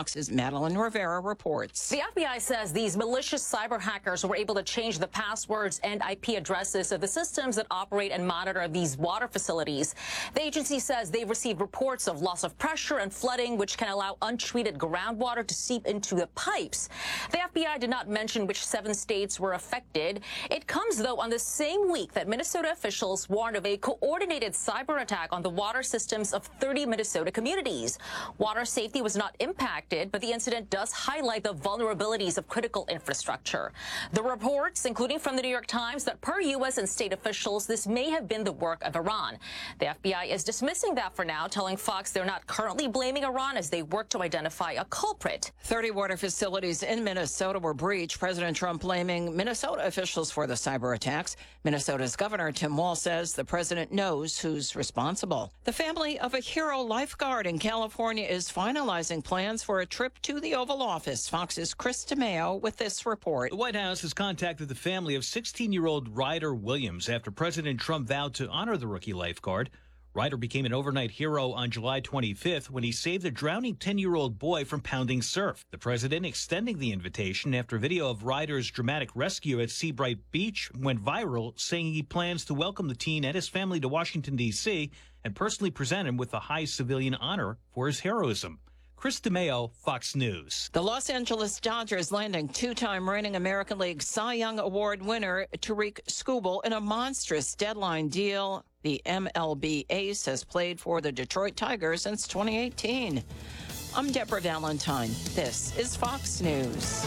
Fox's Madeline Rivera reports. The FBI says these malicious cyber hackers were able to change the passwords and IP addresses of the systems that operate and monitor these water facilities. The agency says they've received reports of loss of pressure and flooding, which can allow untreated groundwater to seep into the pipes. The FBI did not mention which 7 states were affected. It comes, though, on the same week that Minnesota officials warned of a coordinated cyber attack on the water systems of 30 Minnesota communities. Water safety was not impacted, but the incident does highlight the vulnerabilities of critical infrastructure. The reports, including from the New York Times, that per U.S. and state officials, this may have been the work of Iran. The FBI is dismissing that for now, telling Fox they're not currently blaming Iran as they work to identify a culprit. 30 water facilities in Minnesota were breached. President Trump blaming Minnesota officials for the cyber attacks. Minnesota's Governor Tim Walz says the president knows who's responsible. The family of a hero lifeguard in California is finalizing plans for a trip to the Oval Office. Fox's Chris DeMeo with this report. The White House has contacted the family of 16-year-old Ryder Williams after President Trump vowed to honor the rookie lifeguard. Ryder became an overnight hero on July 25th when he saved a drowning 10-year-old boy from pounding surf. The president extending the invitation after video of Ryder's dramatic rescue at Seabright Beach went viral, saying he plans to welcome the teen and his family to Washington, D.C. and personally present him with a high civilian honor for his heroism. Chris DeMeo, Fox News. The Los Angeles Dodgers landing 2-time reigning American League Cy Young Award winner Tariq Skubal in a monstrous deadline deal. The MLB ace has played for the Detroit Tigers since 2018. I'm Deborah Valentine. This is Fox News.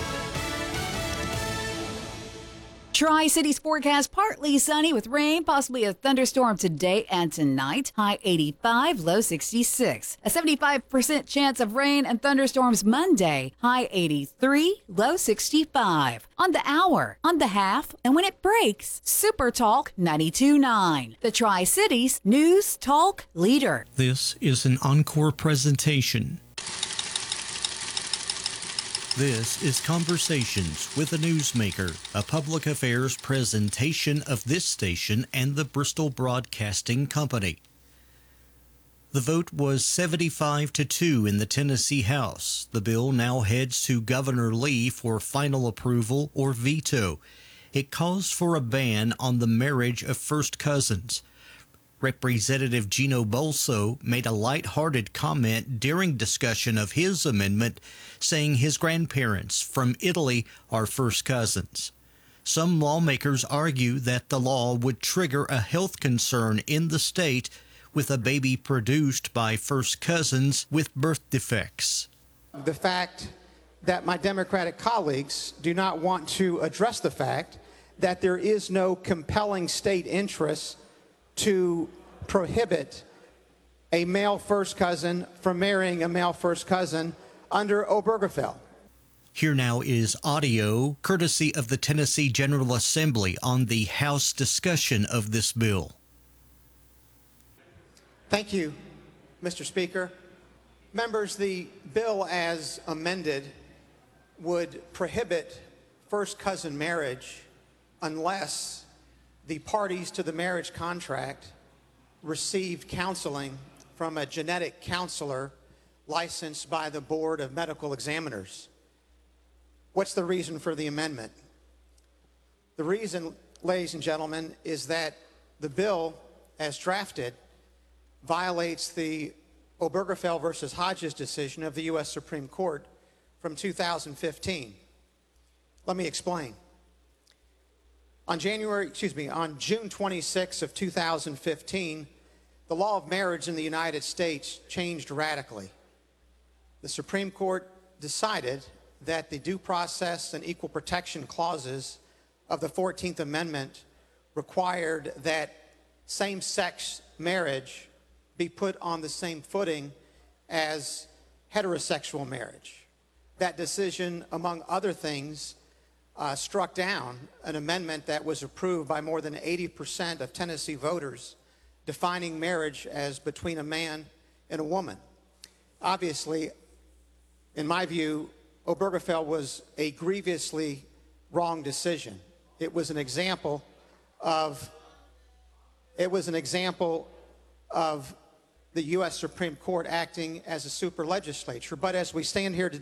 Tri-Cities forecast partly sunny with rain, possibly a thunderstorm today and tonight. High 85, low 66. A 75% chance of rain and thunderstorms Monday. High 83, low 65. On the hour, on the half, and when it breaks, Super Talk 92.9. The Tri-Cities News Talk Leader. This is an encore presentation. This is Conversations with a Newsmaker, a public affairs presentation of this station and the Bristol Broadcasting Company. The vote was 75-2 in the Tennessee House. The bill now heads to Governor Lee for final approval or veto. It calls for a ban on the marriage of first cousins. Representative Gino Bolso made a light-hearted comment during discussion of his amendment, saying his grandparents from Italy are first cousins. Some lawmakers argue that the law would trigger a health concern in the state with a baby produced by first cousins with birth defects. The fact that my Democratic colleagues do not want to address the fact that there is no compelling state interest to prohibit a male first cousin from marrying a male first cousin under Obergefell. Here now is audio courtesy of the Tennessee General Assembly on the House discussion of this bill. Thank you, Mr. Speaker. Members, the bill as amended would prohibit first cousin marriage unless the parties to the marriage contract received counseling from a genetic counselor licensed by the Board of Medical Examiners. What's the reason for the amendment? The reason, ladies and gentlemen, is that the bill, as drafted, violates the Obergefell versus Hodges decision of the U.S. Supreme Court from 2015. Let me explain. On June 26 of 2015, the law of marriage in the United States changed radically. The Supreme Court decided that the due process and equal protection clauses of the 14th Amendment required that same-sex marriage be put on the same footing as heterosexual marriage. That decision, among other things, struck down an amendment that was approved by more than 80% of Tennessee voters, defining marriage as between a man and a woman. Obviously, in my view, Obergefell was a grievously wrong decision. It was an example of the U.S. Supreme Court acting as a super legislature. But as we stand here today,